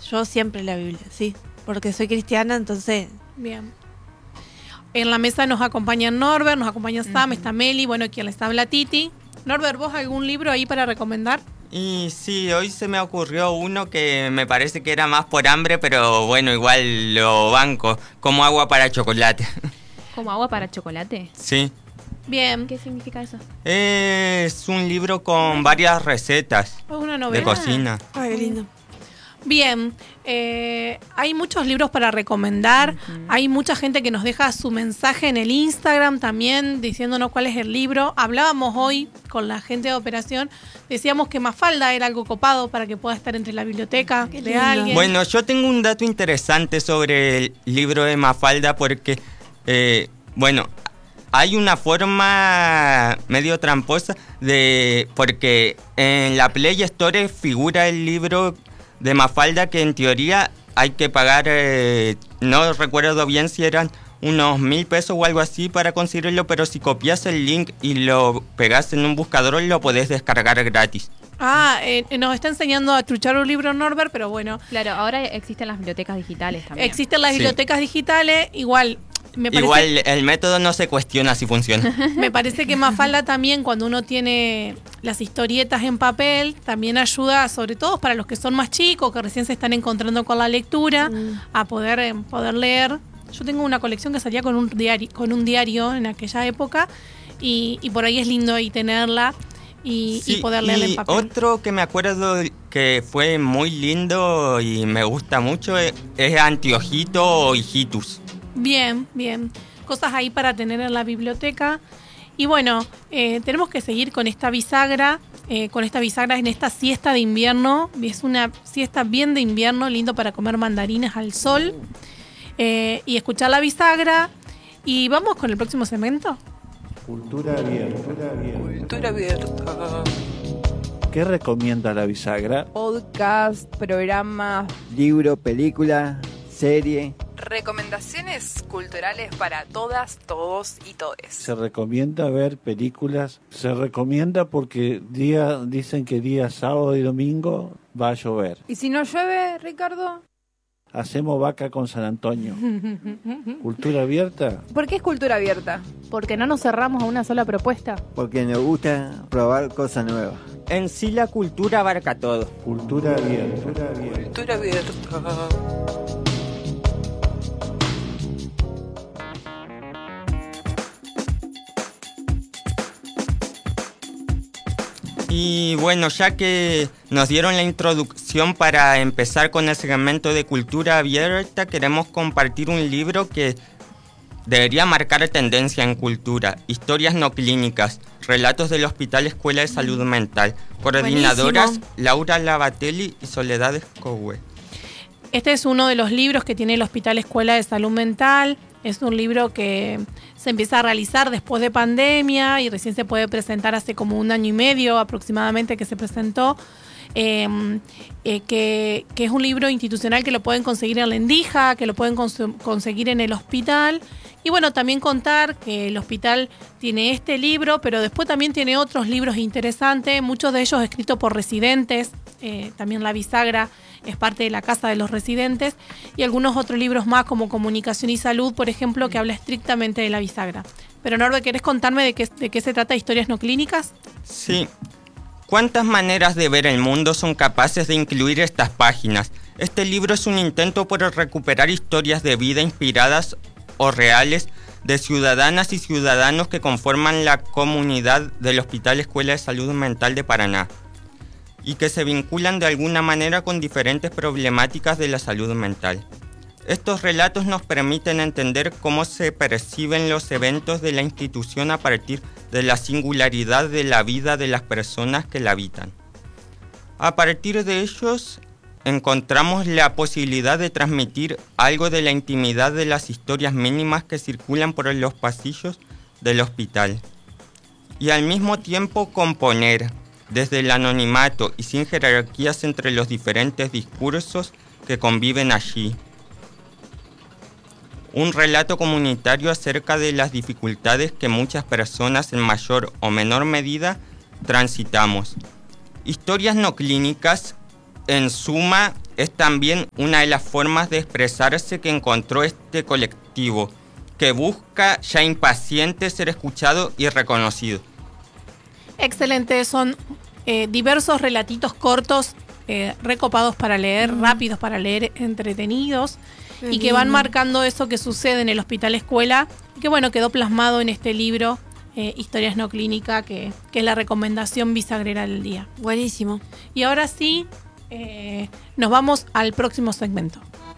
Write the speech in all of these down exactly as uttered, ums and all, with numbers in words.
Yo siempre la Biblia, sí, porque soy cristiana, entonces... Bien. En la mesa nos acompaña Norbert, nos acompaña Sam, uh-huh. está Meli, bueno, quien les habla Titi. Norbert, ¿vos algún libro ahí para recomendar? Y sí, hoy se me ocurrió uno que me parece que era más por hambre, pero bueno, igual lo banco, como agua para chocolate. ¿Como agua para chocolate? Sí. Bien. ¿Qué significa eso? Es un libro con varias recetas una novela de cocina. Ay, qué lindo. Bien, eh, hay muchos libros para recomendar, uh-huh. hay mucha gente que nos deja su mensaje en el Instagram también diciéndonos cuál es el libro. Hablábamos hoy con la gente de operación, decíamos que Mafalda era algo copado para que pueda estar entre la biblioteca Qué de lindo. alguien. Bueno, yo tengo un dato interesante sobre el libro de Mafalda porque, eh, bueno, hay una forma medio tramposa de porque en la Play Store figura el libro de Mafalda que en teoría hay que pagar, eh, no recuerdo bien si eran unos mil pesos o algo así para conseguirlo, pero si copias el link y lo pegas en un buscador lo podés descargar gratis. Ah, eh, nos está enseñando a truchar un libro Norbert, pero bueno. Claro, ahora existen las bibliotecas digitales también. Existen las sí. bibliotecas digitales, igual... Me parece, Igual el método no se cuestiona si funciona. Me parece que Mafalda también, cuando uno tiene las historietas en papel, también ayuda, sobre todo para los que son más chicos, que recién se están encontrando con la lectura, mm. a poder, eh, poder leer. Yo tengo una colección que salía con un diario, con un diario en aquella época, y, y por ahí es lindo ahí tenerla y, sí, y poder leerla en papel. Otro que me acuerdo que fue muy lindo y me gusta mucho es, es Antiojito o Hijitus. Bien, bien. Cosas ahí para tener en la biblioteca. Y bueno, eh, tenemos que seguir con esta bisagra, eh, con esta bisagra en esta siesta de invierno. Es una siesta bien de invierno, lindo para comer mandarinas al sol eh, y escuchar la bisagra. Y vamos con el próximo segmento. Cultura abierta. Cultura abierta. Cultura abierta. ¿Qué recomienda la bisagra? Podcast, programa, libro, película, serie. Recomendaciones culturales para todas, todos y todes. Se recomienda ver películas. Se recomienda porque día dicen que día sábado y domingo va a llover. ¿Y si no llueve, Ricardo? Hacemos vaca con San Antonio. ¿Cultura abierta? ¿Por qué es cultura abierta? Porque no nos cerramos a una sola propuesta. Porque nos gusta probar cosas nuevas. En sí la cultura abarca todo. Cultura abierta. Cultura abierta. Cultura abierta. Y bueno, ya que nos dieron la introducción para empezar con el segmento de cultura abierta, queremos compartir un libro que debería marcar tendencia en cultura. Historias no clínicas, relatos del Hospital Escuela de Salud Mental. Coordinadoras Buenísimo. Laura Lavatelli y Soledad Escoue. Este es uno de los libros que tiene el Hospital Escuela de Salud Mental. Es un libro que se empieza a realizar después de pandemia y recién se puede presentar hace como un año y medio aproximadamente que se presentó, eh, eh, que, que es un libro institucional que lo pueden conseguir en la Endija, que lo pueden cons- conseguir en el hospital. Y bueno, también contar que el hospital tiene este libro, pero después también tiene otros libros interesantes, muchos de ellos escritos por residentes, eh, también La Bisagra es parte de la Casa de los Residentes, y algunos otros libros más como Comunicación y Salud, por ejemplo, que habla estrictamente de la bisagra. Pero Norbert, ¿querés contarme de qué, de qué se trata Historias no clínicas? Sí. ¿Cuántas maneras de ver el mundo son capaces de incluir estas páginas? Este libro es un intento por recuperar historias de vida inspiradas o reales de ciudadanas y ciudadanos que conforman la comunidad del Hospital Escuela de Salud Mental de Paraná y que se vinculan de alguna manera con diferentes problemáticas de la salud mental. Estos relatos nos permiten entender cómo se perciben los eventos de la institución a partir de la singularidad de la vida de las personas que la habitan. A partir de ellos, encontramos la posibilidad de transmitir algo de la intimidad de las historias mínimas que circulan por los pasillos del hospital y al mismo tiempo componer, desde el anonimato y sin jerarquías entre los diferentes discursos que conviven allí, un relato comunitario acerca de las dificultades que muchas personas en mayor o menor medida transitamos. Historias no clínicas En suma, es también una de las formas de expresarse que encontró este colectivo, que busca, ya impaciente, ser escuchado y reconocido. Excelente, son eh, diversos relatitos cortos, eh, recopados para leer, mm. rápidos para leer, entretenidos, Qué y que van marcando eso que sucede en el Hospital Escuela, y que bueno, quedó plasmado en este libro, eh, Historias no clínica, que, que es la recomendación bisagrera del día. Buenísimo. Y ahora sí, eh, nos vamos al próximo segmento.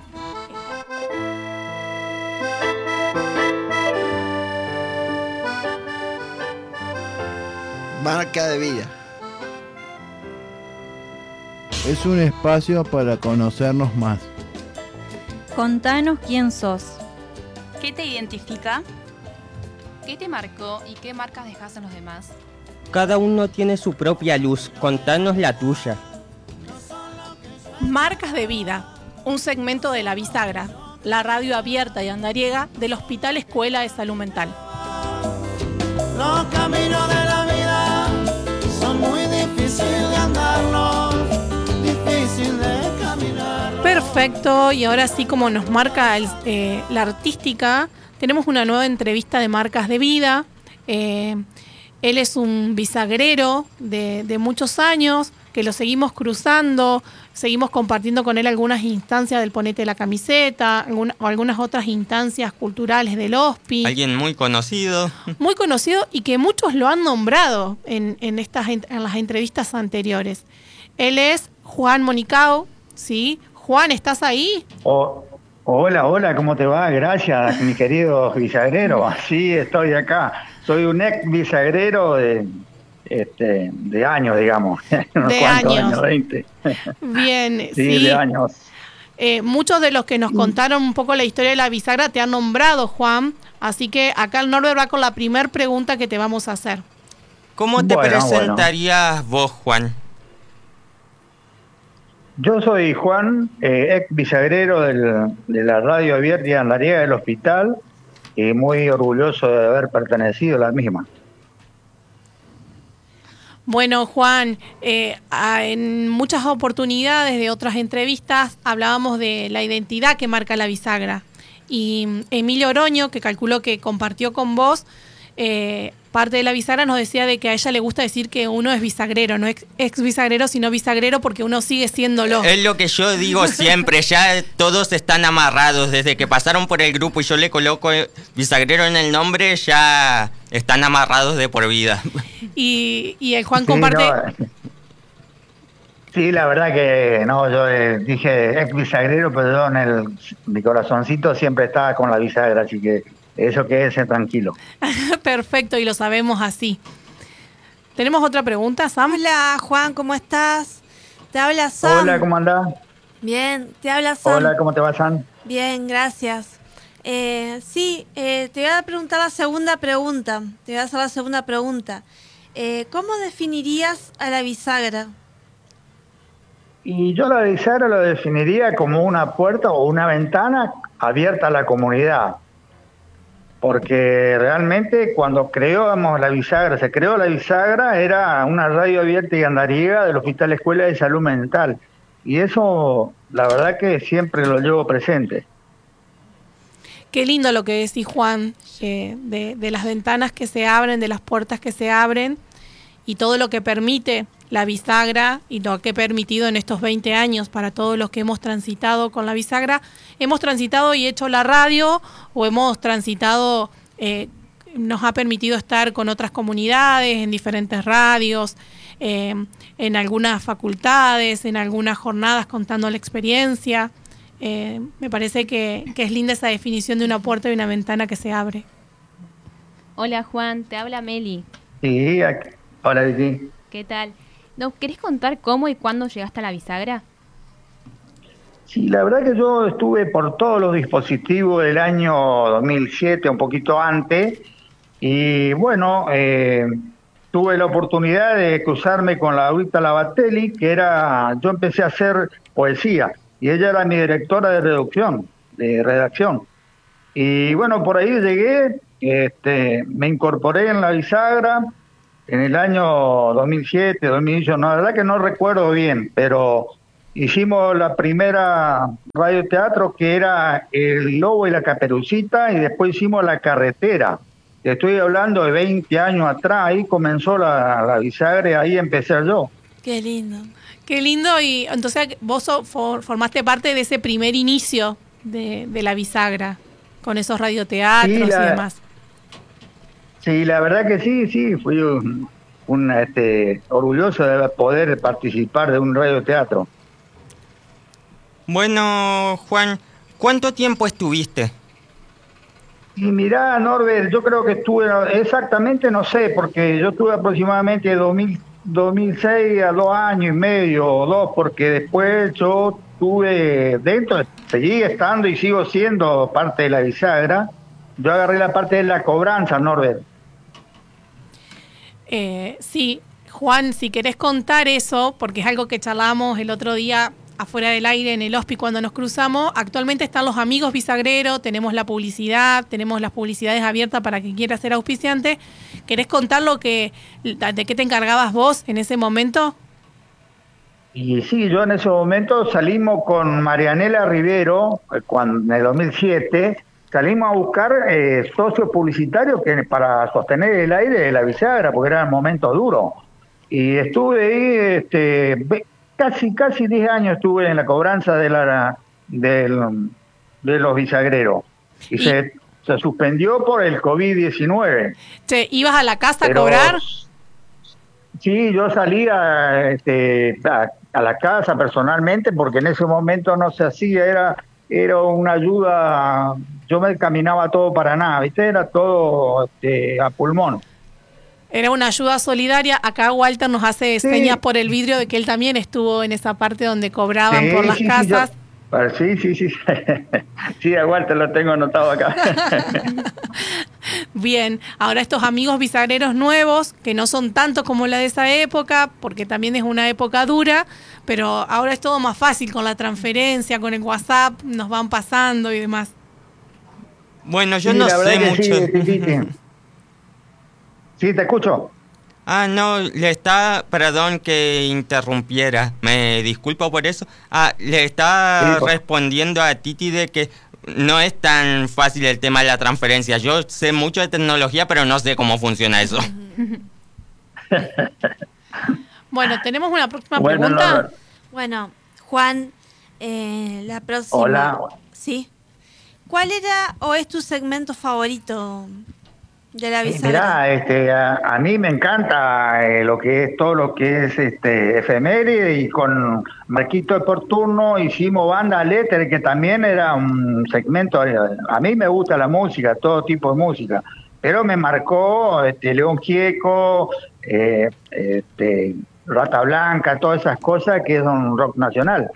Marca de vida. Es un espacio para conocernos más. Contanos quién sos. ¿Qué te identifica? ¿Qué te marcó y qué marcas dejas en los demás? Cada uno tiene su propia luz. Contanos la tuya. Marcas de vida, un segmento de La Bisagra, la radio abierta y andariega del Hospital Escuela de Salud Mental. Los caminos de la vida son muy difíciles de andarlos, difícil de caminar. Perfecto, y ahora sí, como nos marca el, eh, la artística, tenemos una nueva entrevista de Marcas de Vida. Eh, él es un bisagrero de, de muchos años, que lo seguimos cruzando, seguimos compartiendo con él algunas instancias del Ponete la Camiseta, alguna, o algunas otras instancias culturales del H O S P I. Alguien muy conocido. Muy conocido y que muchos lo han nombrado en, en, estas, en las entrevistas anteriores. Él es Juan Monicao, ¿sí? Juan, ¿estás ahí? Oh, hola, hola, ¿cómo te va? Gracias, mi querido bisagrero. Sí, estoy acá. Soy un ex bisagrero de... Este, de años, digamos. De años. años veinte. Bien, sí. Sí, de años. Eh, muchos de los que nos contaron un poco la historia de la bisagra te han nombrado, Juan. Así que acá el Norbert va con la primera pregunta que te vamos a hacer. ¿Cómo te bueno, presentarías bueno. vos, Juan? Yo soy Juan, eh, ex bisagrero del, de la radio abierta y andariega del hospital, y muy orgulloso de haber pertenecido a la misma. Bueno, Juan, eh, en muchas oportunidades de otras entrevistas hablábamos de la identidad que marca la bisagra. Y Emilio Oroño, que calculó que compartió con vos, eh, parte de la bisagra, nos decía de que a ella le gusta decir que uno es bisagrero, no ex, ex bisagrero, sino bisagrero porque uno sigue siéndolo. Es lo que yo digo siempre, ya todos están amarrados, desde que pasaron por el grupo y yo le coloco bisagrero en el nombre, ya están amarrados de por vida. Y, y el Juan comparte... Sí, no, sí, la verdad que no, yo eh, dije ex bisagrero, pero yo en el, mi corazoncito siempre estaba con la bisagra, así que eso quédese tranquilo. Perfecto, y lo sabemos así. ¿Tenemos otra pregunta, Sam? Hola, Juan, ¿cómo estás? Te habla Sam. Hola, ¿cómo andás? Bien, te habla Sam. Hola, ¿cómo te va, Sam? Bien, gracias. Eh, sí, eh, te voy a preguntar la segunda pregunta. Te voy a hacer la segunda pregunta. Eh, ¿Cómo definirías a la bisagra? Y yo la bisagra lo definiría como una puerta o una ventana abierta a la comunidad. Porque realmente cuando creamos la bisagra, se creó la bisagra, era una radio abierta y andariega del Hospital Escuela de Salud Mental. Y eso, la verdad que siempre lo llevo presente. Qué lindo lo que decís, Juan, eh, de, de las ventanas que se abren, de las puertas que se abren y todo lo que permite la bisagra y lo que ha permitido en estos veinte años para todos los que hemos transitado con la bisagra. Hemos transitado y hecho la radio o hemos transitado, eh, nos ha permitido estar con otras comunidades, en diferentes radios, eh, en algunas facultades, en algunas jornadas contando la experiencia. Eh, me parece que, que es linda esa definición de una puerta y una ventana que se abre. Hola, Juan, te habla Meli. Sí, aquí. Hola, Vicky. ¿Qué tal? ¿Nos querés contar cómo y cuándo llegaste a la bisagra? Sí, la verdad que yo estuve por todos los dispositivos del año dos mil siete, un poquito antes, y bueno, eh, tuve la oportunidad de cruzarme con la Laurita Labatelli, que era, yo empecé a hacer poesía, y ella era mi directora de redacción, de redacción. Y bueno, por ahí llegué, este, me incorporé en la bisagra en el año dos mil siete, dos mil ocho, no, la verdad que no recuerdo bien, pero hicimos la primera radioteatro que era El Lobo y la Caperucita, y después hicimos La Carretera. Estoy hablando de veinte años atrás, ahí comenzó la, la bisagra, ahí empecé yo. Qué lindo. Qué lindo, y entonces vos so, for, formaste parte de ese primer inicio de, de la bisagra, con esos radioteatros Sí, la- y demás. Sí, la verdad que sí, sí, fui un, un, este, orgulloso de poder participar de un radioteatro. Bueno, Juan, ¿cuánto tiempo estuviste? Y mirá, Norbert, yo creo que estuve, exactamente no sé, porque yo estuve aproximadamente de dos mil, dos mil seis a dos años y medio o dos, porque después yo estuve dentro, seguí estando y sigo siendo parte de la bisagra. Yo agarré la parte de la cobranza, Norbert. Eh, sí, Juan, si querés contar eso, porque es algo que charlamos el otro día afuera del aire en el hospi cuando nos cruzamos. Actualmente están los amigos bisagreros, tenemos la publicidad, tenemos las publicidades abiertas para quien quiera ser auspiciante. ¿Querés contar lo que, de qué te encargabas vos en ese momento? Y sí, yo en ese momento salimos con Marianela Rivero, eh, cuando, en el dos mil siete, salimos a buscar eh, socios publicitarios que, para sostener el aire de la bisagra, porque era un momento duro. Y estuve ahí, este, ve- casi casi diez años estuve en la cobranza de, la, del, de los bisagreros. Y, Y- se, se suspendió por el COVID diecinueve. Che, ¿ibas a la casa Pero- a cobrar? Sí, yo salía este, a, a la casa personalmente porque en ese momento no se hacía, era era una ayuda, yo me caminaba todo para nada, ¿viste? Era todo este, a pulmón. Era una ayuda solidaria. Acá Walter nos hace Sí. señas por el vidrio de que él también estuvo en esa parte donde cobraban Sí, por las sí, sí, casas. yo- ah, sí, sí, sí. Sí, a Walter lo tengo anotado acá. Bien, ahora estos amigos bisagreros nuevos, que no son tantos como la de esa época, porque también es una época dura, pero ahora es todo más fácil con la transferencia, con el WhatsApp, nos van pasando y demás. Bueno, yo Sí, no la verdad sé que mucho. sí, sí, sí, sí. Sí, te escucho. Ah, no, le está, perdón que interrumpiera, me disculpo por eso. Ah, le está Sí, por- respondiendo a Titi de que no es tan fácil el tema de la transferencia. Yo sé mucho de tecnología, pero no sé cómo funciona eso. Bueno, ¿tenemos una próxima Bueno, pregunta? no, Bueno, Juan, eh, la próxima. Hola. Sí. ¿Cuál era o es tu segmento favorito de la Eh, bisagra? Mirá, este, a, a mí me encanta eh, lo que es todo lo que es este efeméride, y con Marquito de por turno hicimos Banda Letter, que también era un segmento. eh, A mí me gusta la música, todo tipo de música, pero me marcó este, León Gieco, eh, este, Rata Blanca, todas esas cosas que son rock nacional.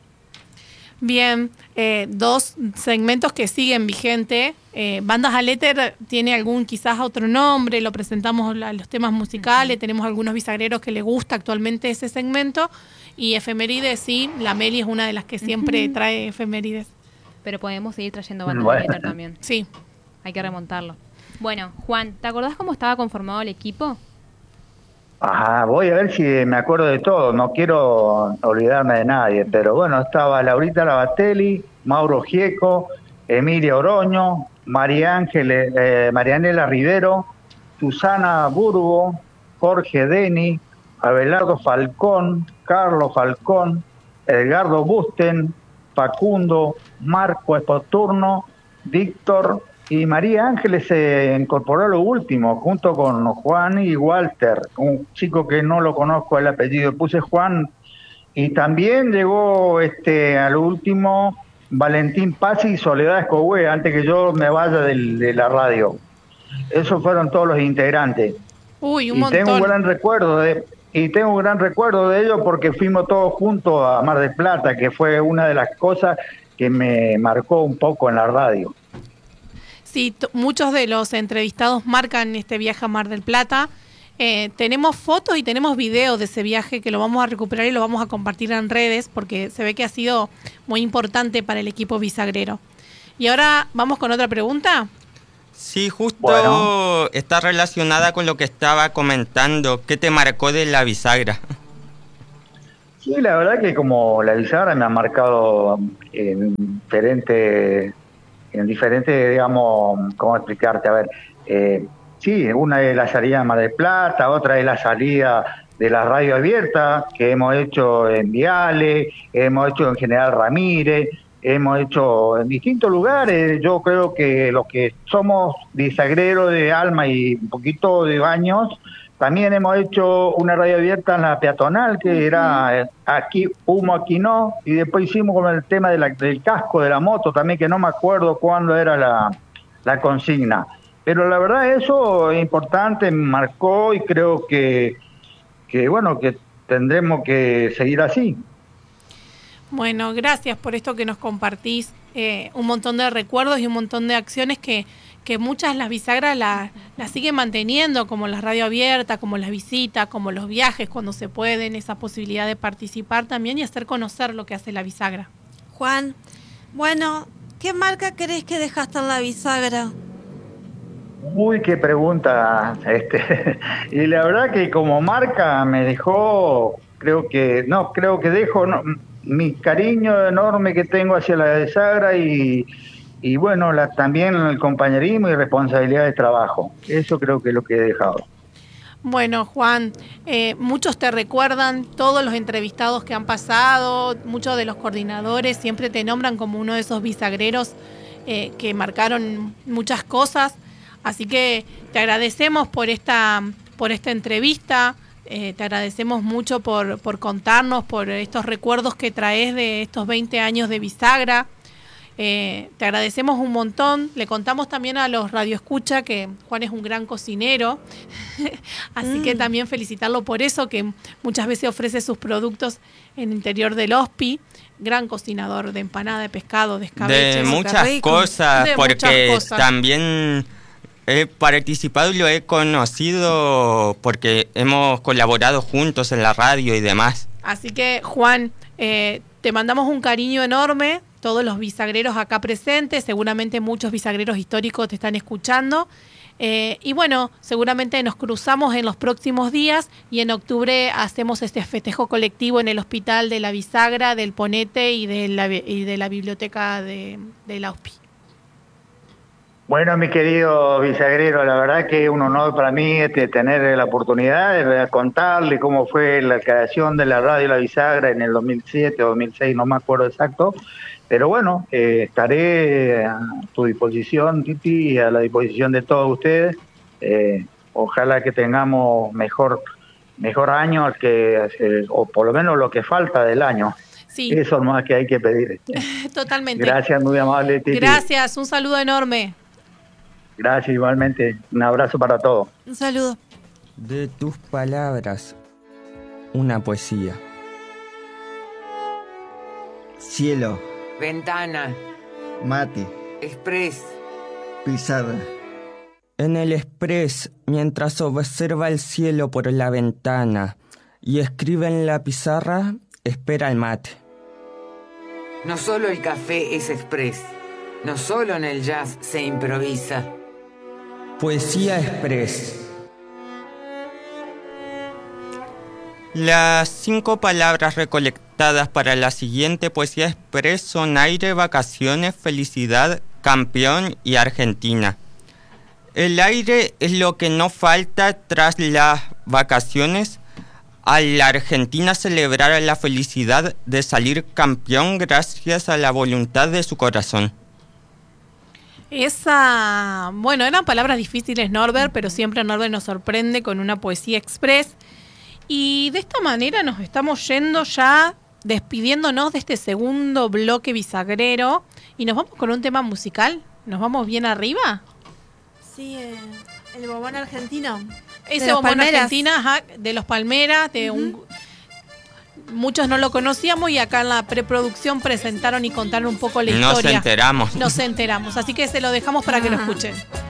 Bien, eh, dos segmentos que siguen vigente. Eh, Bandas al Éter tiene algún quizás otro nombre, lo presentamos la- los temas musicales, tenemos algunos bisagreros que le gusta actualmente ese segmento, y efemérides, sí, la Meli es una de las que siempre Ujú. trae efemérides. Pero podemos seguir trayendo bandas Bueno. de Twitter también. Sí. Hay que remontarlo. Bueno, Juan, ¿te acordás cómo estaba conformado el equipo? Ajá, voy a ver si me acuerdo de todo, no quiero olvidarme de nadie, pero bueno, estaba Laurita Labatelli, Mauro Gieco, Emilia Oroño, María Ángeles, eh, Marianela Rivero, Susana Burgo, Jorge Deni, Abelardo Falcón, Carlos Falcón, Edgardo Busten, Facundo, Marco Espoturno, Víctor y María Ángeles se incorporó a lo último, junto con Juan y Walter, un chico que no lo conozco el apellido, puse Juan, y también llegó este a lo último Valentín Pazzi y Soledad Escogüe, antes que yo me vaya del- de la radio. Esos fueron todos los integrantes. Uy, un Y montón. tengo un gran recuerdo de y tengo un gran recuerdo de ellos porque fuimos todos juntos a Mar del Plata, que fue una de las cosas que me marcó un poco en la radio. Sí, t- muchos de los entrevistados marcan este viaje a Mar del Plata. Eh, tenemos fotos y tenemos videos de ese viaje que lo vamos a recuperar y lo vamos a compartir en redes porque se ve que ha sido muy importante para el equipo bisagrero. Y ahora vamos con otra pregunta. Sí, justo Bueno. está relacionada con lo que estaba comentando. ¿Qué te marcó de la bisagra? Sí, la verdad que como la bisagra me ha marcado en diferentes, en diferentes, digamos, ¿cómo explicarte? A ver, eh, sí, una es la salida de Mar del Plata, otra es la salida de la radio abierta que hemos hecho en Viale, hemos hecho en General Ramírez, hemos hecho en distintos lugares. Yo creo que los que somos bisagreros de alma y un poquito de años, también hemos hecho una radio abierta en la peatonal, que era aquí humo, aquí no, y después hicimos con el tema de la, del casco de la moto también, que no me acuerdo cuándo era la, la consigna. Pero la verdad eso es importante, me marcó y creo que, que bueno, que tendremos que seguir así. Bueno, gracias por esto que nos compartís, eh, un montón de recuerdos y un montón de acciones que, que muchas las bisagras las la siguen manteniendo, como la radio abierta, como las visitas, como los viajes cuando se pueden, esa posibilidad de participar también y hacer conocer lo que hace la bisagra. Juan, bueno, ¿qué marca crees que dejaste en la bisagra? Uy, qué pregunta. Este, y la verdad que como marca me dejó, creo que, no, creo que dejo no, mi cariño enorme que tengo hacia la bisagra y, y bueno, la, también el compañerismo y responsabilidad de trabajo. Eso creo que es lo que he dejado. Bueno, Juan, eh, muchos te recuerdan, todos los entrevistados que han pasado, muchos de los coordinadores siempre te nombran como uno de esos bisagreros eh, que marcaron muchas cosas. Así que te agradecemos por esta, por esta entrevista, eh, te agradecemos mucho por, por contarnos, por estos recuerdos que traes de estos veinte años de bisagra. Eh, te agradecemos un montón. Le contamos también a los radioescucha que Juan es un gran cocinero, así mm. que también felicitarlo por eso, que muchas veces ofrece sus productos en el interior del O S P I. Gran cocinador de empanada, de pescado, de escabeche. De muchas cosas, de porque muchas cosas. También he participado y lo he conocido porque hemos colaborado juntos en la radio y demás. Así que, Juan, eh, te mandamos un cariño enorme, todos los bisagreros acá presentes, seguramente muchos bisagreros históricos te están escuchando. Eh, y bueno, seguramente nos cruzamos en los próximos días y en octubre hacemos este festejo colectivo en el Hospital de la Bisagra, del Ponete y de la, y de la Biblioteca de, de la O S P I. Bueno, mi querido bisagrero, la verdad que es un honor para mí este, tener la oportunidad de contarle cómo fue la creación de la radio La Bisagra en el dos mil siete o dos mil seis, no me acuerdo exacto, pero bueno, eh, estaré a tu disposición, Titi, y a la disposición de todos ustedes. Eh, ojalá que tengamos mejor, mejor año, que, eh, o por lo menos lo que falta del año. Sí. Eso es más que hay que pedir. Totalmente. Gracias, muy amable, Titi. Gracias, un saludo enorme. Gracias, igualmente. Un abrazo para todos. Un saludo. De tus palabras, una poesía. Cielo. Ventana. Mate. Express. Pizarra. En el express, mientras observa el cielo por la ventana y escribe en la pizarra, espera el mate. No solo el café es express, no solo en el jazz se improvisa. Poesía express. Las cinco palabras recolectadas para la siguiente poesía express son aire, vacaciones, felicidad, campeón y Argentina. El aire es lo que no falta tras las vacaciones. A la Argentina celebrar la felicidad de salir campeón gracias a la voluntad de su corazón. Esa, bueno, eran palabras difíciles, Norbert, pero siempre Norbert nos sorprende con una poesía express. Y de esta manera nos estamos yendo ya, despidiéndonos de este segundo bloque bisagrero. Y nos vamos con un tema musical. ¿Nos vamos bien arriba? Sí, eh, el bombón argentino. Ese bombón argentino, ajá, de los Palmeras, de uh-huh. un... Muchos no lo conocíamos y acá en la preproducción presentaron y contaron un poco la historia. Nos enteramos. Nos enteramos, así que se lo dejamos para que lo escuchen.